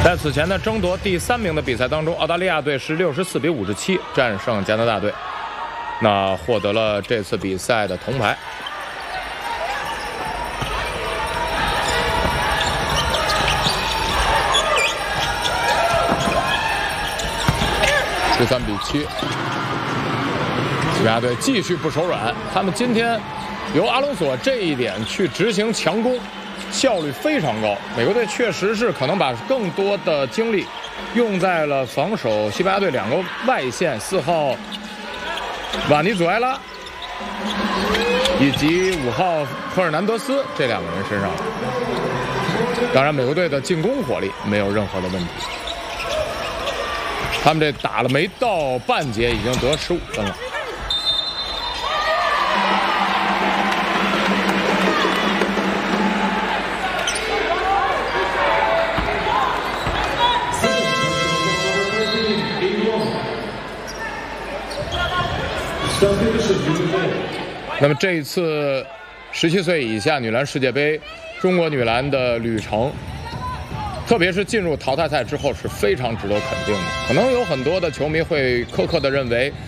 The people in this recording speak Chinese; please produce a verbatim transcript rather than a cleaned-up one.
在此前呢，争夺第三名的比赛当中，澳大利亚队是六十四比五十七战胜加拿大队，那获得了这次比赛的铜牌。十三比七，西班牙队继续不手软。他们今天由阿隆索这一点去执行强攻，效率非常高。美国队确实是可能把更多的精力用在了防守西班牙队两个外线，四号瓦尼祖埃拉以及五号赫尔南德斯这两个人身上。当然，美国队的进攻火力没有任何的问题。他们这打了没到半节，已经得十五分了。那么这一次十七岁以下女篮世界杯，中国女篮的旅程，特别是进入淘汰赛之后是非常值得肯定的。可能有很多的球迷会苛刻地认为